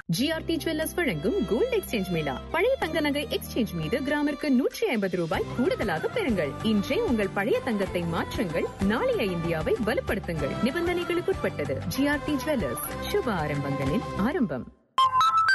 GRT jewellers வழங்கும் gold exchange Mela. பழைய தங்க நகை எக்ஸ்சேஞ்ச் மீது கிராமிற்கு 150 ரூபாய் கூடுதலாக பெறுங்கள். இன்றே உங்கள் பழைய தங்கத்தை மாற்றுங்கள், நாளைய இந்தியாவை வலுப்படுத்துங்கள். நிபந்தனைகளுக்குட்பட்டது. ஜிஆர்டி ஜுவல்லர்ஸ், சுப ஆரம்பங்களின் ஆரம்பம்.